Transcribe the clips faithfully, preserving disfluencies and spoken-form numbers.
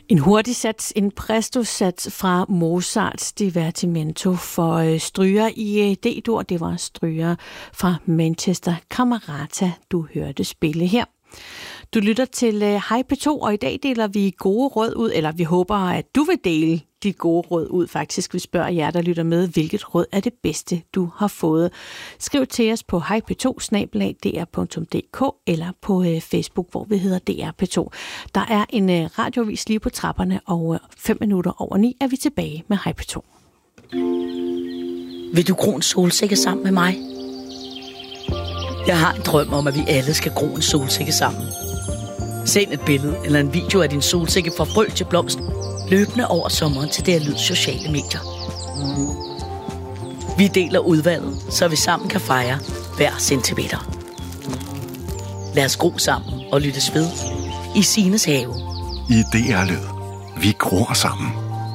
En hurtig sats, en presto-sats fra Mozarts Divertimento for stryger i D-dur. Det var stryger fra Manchester Camerata, du hørte spille her. Du lytter til Hej P to, og i dag deler vi gode råd ud, eller vi håber, at du vil dele de gode råd ud. Faktisk, vi spørger jer, der lytter med, hvilket råd er det bedste, du har fået. Skriv til os på hej p to snabel-a d r punktum d k eller på Facebook, hvor vi hedder D R P to. Der er en radiovis lige på trapperne, og fem minutter over ni er vi tilbage med Hej P to. Vil du gro en solsikke sammen med mig? Jeg har en drøm om, at vi alle skal gro en solsikke sammen. Send et billede eller en video af din solsikke fra frø til blomst, løbende over sommeren til D R Lyd sociale medier. Vi deler udvalget, så vi sammen kan fejre hver centimeter. Lad os gro sammen og lyttes ved i Sines have. I D R Lyd. Vi gror sammen.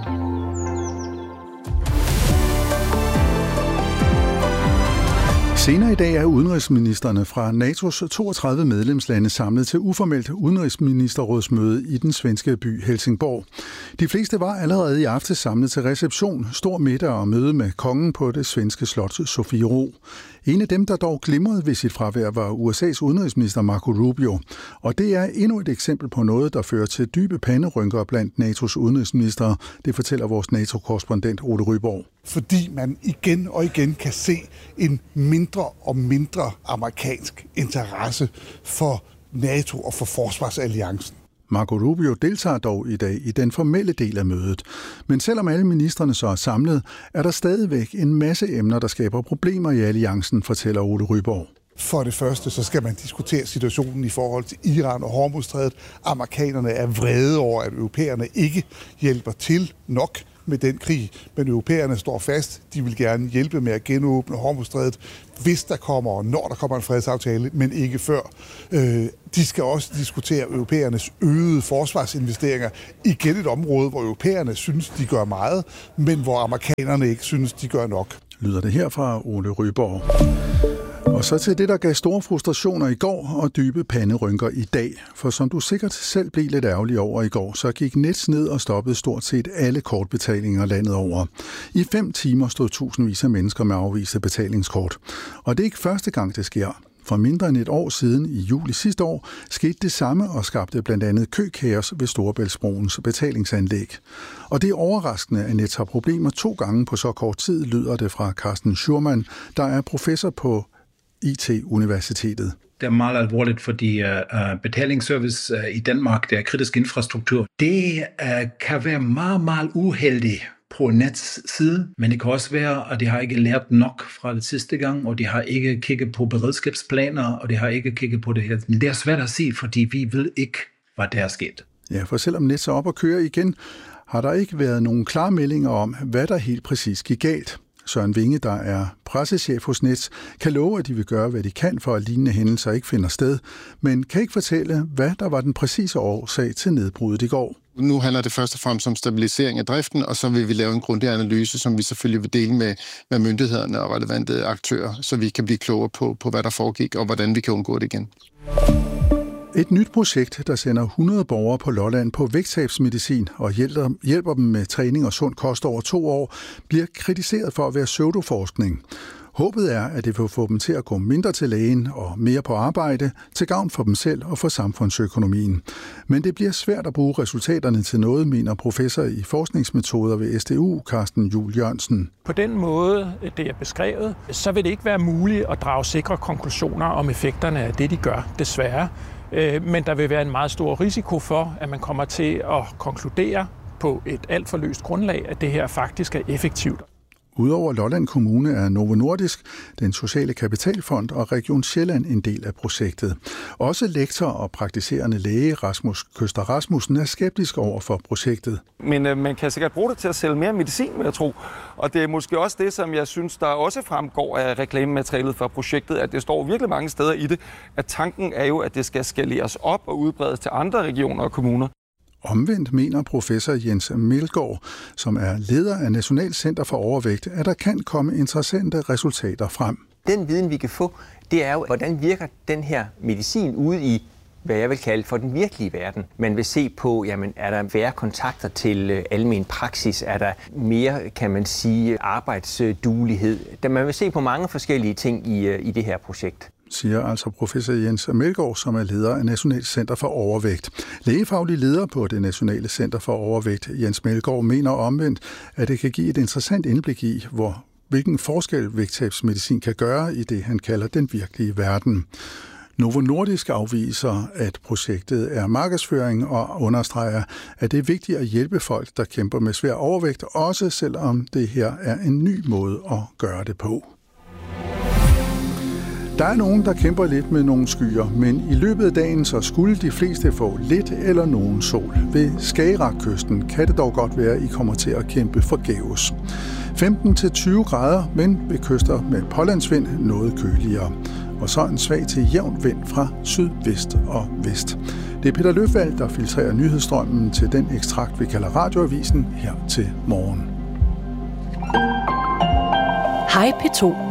Senere i dag er udenrigsministerne fra NATO's toogtredive medlemslande samlet til uformelt udenrigsministerrådsmøde i den svenske by Helsingborg. De fleste var allerede i aftes samlet til reception, stor middag og møde med kongen på det svenske slot Sofiero. En af dem, der dog glimrede ved sit fravær, var U S A's udenrigsminister Marco Rubio. Og det er endnu et eksempel på noget, der fører til dybe panderynker blandt NATO's udenrigsministre. Det fortæller vores NATO-korrespondent Ole Ryborg. Fordi man igen og igen kan se en mindre og mindre amerikansk interesse for NATO og for forsvarsalliancen. Marco Rubio deltager dog i dag i den formelle del af mødet. Men selvom alle ministrene så er samlet, er der stadigvæk en masse emner, der skaber problemer i alliancen, fortæller Ole Ryborg. For det første, så skal man diskutere situationen i forhold til Iran og Hormuzstrædet. Amerikanerne er vrede over, at europæerne ikke hjælper til nok med den krig, men europæerne står fast. De vil gerne hjælpe med at genåbne Hormuzstrædet, hvis der kommer og når der kommer en fredsaftale, men ikke før. Øh, de skal også diskutere europæernes øgede forsvarsinvesteringer. Igen et område, hvor europæerne synes, de gør meget, men hvor amerikanerne ikke synes, de gør nok. Lyder det her fra Ole Ryborg. Og så til det, der gav store frustrationer i går og dybe panderynker i dag. For som du sikkert selv blev lidt ærgerlig over i går, så gik Nets ned og stoppede stort set alle kortbetalinger landet over. I fem timer stod tusindvis af mennesker med afviste betalingskort. Og det er ikke første gang, det sker. For mindre end et år siden, i juli sidste år, skete det samme og skabte blandt andet køkaos ved Storebæltsbroens betalingsanlæg. Og det er overraskende, at Nets har problemer to gange på så kort tid, lyder det fra Carsten Schurmann, der er professor på I T-universitetet. Det er meget alvorligt, fordi uh, betalingsservice uh, i Danmark, det er kritisk infrastruktur. Det uh, kan være meget, meget uheldigt på Nets side, men det kan også være, at de har ikke lært nok fra det sidste gang, og de har ikke kigget på beredskabsplaner, og de har ikke kigget på det her. Men det er svært at sige, fordi vi ved ikke, hvad der er sket. Ja, for selvom Nets er op og kører igen, har der ikke været nogen klare meldinger om, hvad der helt præcis gik galt. Søren Vinge, der er pressechef hos Nets, kan love, at de vil gøre, hvad de kan for, at lignende hændelser ikke finder sted, men kan ikke fortælle, hvad der var den præcise årsag til nedbruddet i går. Nu handler det først og fremmest om stabilisering af driften, og så vil vi lave en grundig analyse, som vi selvfølgelig vil dele med, med myndighederne og relevante aktører, så vi kan blive klogere på, på, hvad der foregik, og hvordan vi kan undgå det igen. Et nyt projekt, der sender hundrede borgere på Lolland på vægttabsmedicin og hjælper, hjælper dem med træning og sund kost over to år, bliver kritiseret for at være pseudoforskning. Håbet er, at det vil få dem til at gå mindre til lægen og mere på arbejde, til gavn for dem selv og for samfundsøkonomien. Men det bliver svært at bruge resultaterne til noget, mener professor i forskningsmetoder ved S D U, Carsten Juhl Jørgensen. På den måde, det er beskrevet, så vil det ikke være muligt at drage sikre konklusioner om effekterne af det, de gør, desværre. Men der vil være en meget stor risiko for, at man kommer til at konkludere på et alt for løst grundlag, at det her faktisk er effektivt. Udover Lolland Kommune er Novo Nordisk, den sociale kapitalfond og Region Sjælland en del af projektet. Også lektor og praktiserende læge Rasmus Køster Rasmussen er skeptisk over for projektet. Men øh, man kan sikkert bruge det til at sælge mere medicin, vil jeg tro. Og det er måske også det, som jeg synes, der også fremgår af reklamematerialet for projektet, at det står virkelig mange steder i det, at tanken er jo, at det skal skaleres op og udbredes til andre regioner og kommuner. Omvendt mener professor Jens Melgaard, som er leder af National Center for Overvægt, at der kan komme interessante resultater frem. Den viden, vi kan få, det er jo, hvordan virker den her medicin ude i hvad jeg vil kalde for den virkelige verden. Man vil se på, jamen, er der færre kontakter til øh, almen praksis? Er der mere, kan man sige, arbejdsduelighed? Man vil se på mange forskellige ting i, øh, i det her projekt. Siger altså professor Jens Meldgaard, som er leder af Nationalt Center for Overvægt. Lægefaglig leder på det Nationale Center for Overvægt, Jens Meldgaard, mener omvendt, at det kan give et interessant indblik i, hvor hvilken forskel vægttabsmedicin kan gøre i det, han kalder den virkelige verden. Novo Nordisk afviser, at projektet er markedsføring og understreger, at det er vigtigt at hjælpe folk, der kæmper med svær overvægt, også selvom det her er en ny måde at gøre det på. Der er nogen, der kæmper lidt med nogle skyer, men i løbet af dagen så skulle de fleste få lidt eller nogen sol. Ved Skagerrakkysten kan det dog godt være, at I kommer til at kæmpe forgæves. femten til tyve grader, men ved kyster med pålandsvind noget køligere. Og så en svag til jævn vind fra sydvest og vest. Det er Peter Løfvald, der filtrerer nyhedsstrømmen til den ekstrakt, vi kalder Radioavisen her til morgen. Hej P to.